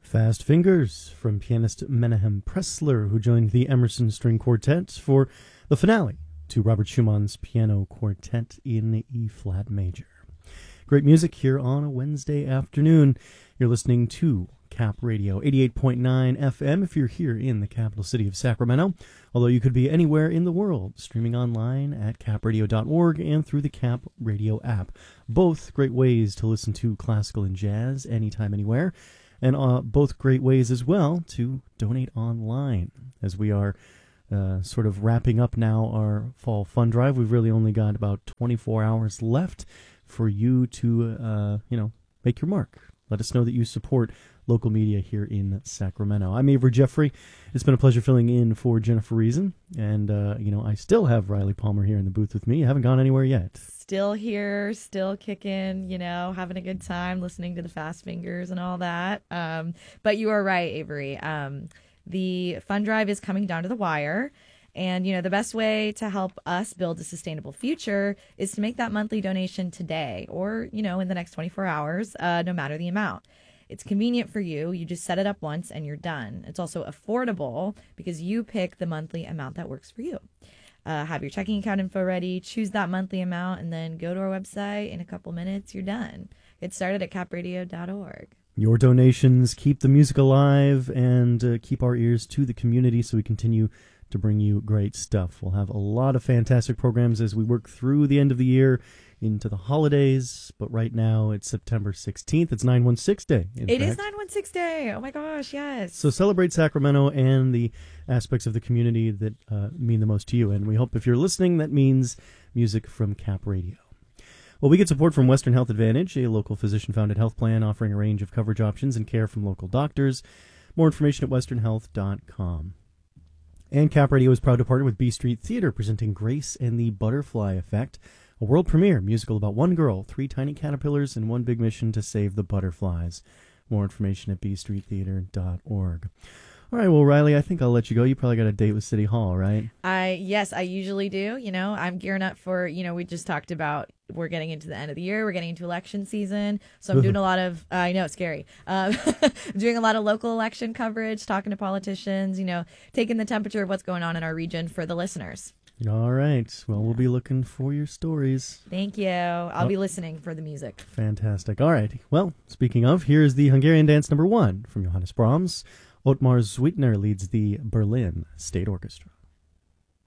Fast Fingers from pianist Menahem Pressler, who joined the Emerson String Quartet for the finale to Robert Schumann's Piano Quartet in E-flat major. Great music here on a Wednesday afternoon. You're listening to Cap Radio 88.9 FM if you're here in the capital city of Sacramento, although you could be anywhere in the world, streaming online at capradio.org and through the Cap Radio app. Both great ways to listen to classical and jazz anytime, anywhere, and both great ways as well to donate online. As we are sort of wrapping up now our fall fund drive, we've really only got about 24 hours left for you to, make your mark. Let us know that you support local media here in Sacramento. I'm Avery Jeffrey. It's been a pleasure filling in for Jennifer Reason. And, I still have Riley Palmer here in the booth with me. I haven't gone anywhere yet. Still here, still kicking, having a good time, listening to the Fast Fingers and all that. But you are right, Avery. The fund drive is coming down to the wire. And, the best way to help us build a sustainable future is to make that monthly donation today or, in the next 24 hours, no matter the amount. It's convenient for you. You just set it up once and you're done. It's also affordable because you pick the monthly amount that works for you. Have your checking account info ready, choose that monthly amount, and then go to our website. In a couple minutes, you're done. Get started at capradio.org. Your donations keep the music alive and keep our ears to the community so we continue to bring you great stuff. We'll have a lot of fantastic programs as we work through the end of the year into the holidays, but right now it's September 16th. It's 916 Day. It is 916 Day. Oh my gosh, yes. So celebrate Sacramento and the aspects of the community that mean the most to you. And we hope if you're listening, that means music from Cap Radio. Well, we get support from Western Health Advantage, a local physician-founded health plan offering a range of coverage options and care from local doctors. More information at westernhealth.com. And Cap Radio is proud to partner with B Street Theater, presenting Grace and the Butterfly Effect, a world premiere musical about one girl, three tiny caterpillars, and one big mission to save the butterflies. More information at bstreettheater.org. All right, well, Riley, I think I'll let you go. You probably got a date with City Hall, right? Yes, I usually do. I'm gearing up for, we just talked about we're getting into the end of the year. We're getting into election season. So I'm doing a lot of, I know it's scary, doing a lot of local election coverage, talking to politicians, taking the temperature of what's going on in our region for the listeners. All right. Well, we'll be looking for your stories. Thank you. I'll be listening for the music. Fantastic. All right. Well, speaking of, here's the Hungarian Dance #1 from Johannes Brahms. Ottmar Zwittner leads the Berlin State Orchestra.